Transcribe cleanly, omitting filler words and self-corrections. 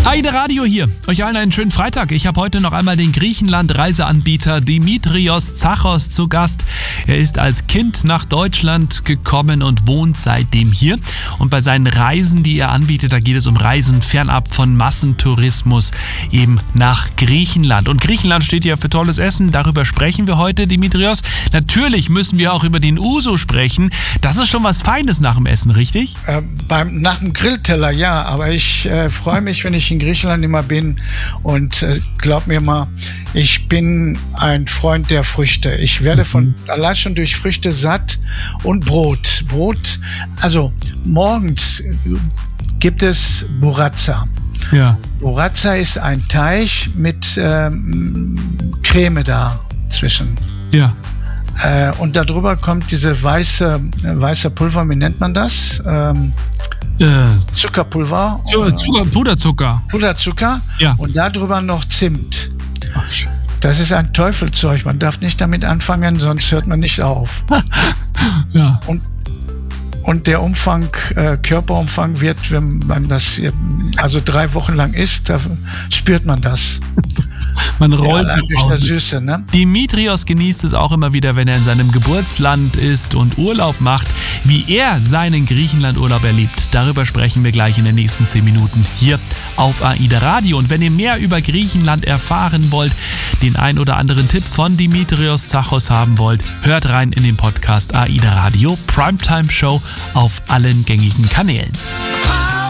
AIDA Radio hier. Euch allen einen schönen Freitag. Ich habe heute noch einmal den Griechenland-Reiseanbieter Dimitrios Zachos zu Gast. Er ist als Kind nach Deutschland gekommen und wohnt seitdem hier. Und bei seinen Reisen, die er anbietet, da geht es um Reisen fernab von Massentourismus eben nach Griechenland. Und Griechenland steht ja für tolles Essen. Darüber sprechen wir heute, Dimitrios. Natürlich müssen wir auch über den Uso sprechen. Das ist schon was Feines nach dem Essen, richtig? Nach dem Grillteller, ja. Aber ich freue mich, wenn ich in Griechenland immer bin, und glaub mir mal, ich bin ein Freund der Früchte. Ich werde allein schon durch Früchte satt, und Brot, also morgens gibt es Buratsa. Ja. Buratsa ist ein Teig mit Creme dazwischen. Ja. Und darüber kommt diese weiße Pulver, wie nennt man das? Zuckerpulver. Puderzucker. Ja. Und darüber noch Zimt. Das ist ein Teufelzeug. Man darf nicht damit anfangen, sonst hört man nicht auf. Ja. Und der Körperumfang wird, wenn man das 3 Wochen lang isst, da spürt man das. Man rollt durch der Süße, ne? Dimitrios genießt es auch immer wieder, wenn er in seinem Geburtsland ist und Urlaub macht, wie er seinen Griechenlandurlaub erlebt. Darüber sprechen wir gleich in den nächsten 10 Minuten hier auf AIDA Radio. Und wenn ihr mehr über Griechenland erfahren wollt, den ein oder anderen Tipp von Dimitrios Zachos haben wollt, hört rein in den Podcast AIDA Radio Primetime Show auf allen gängigen Kanälen.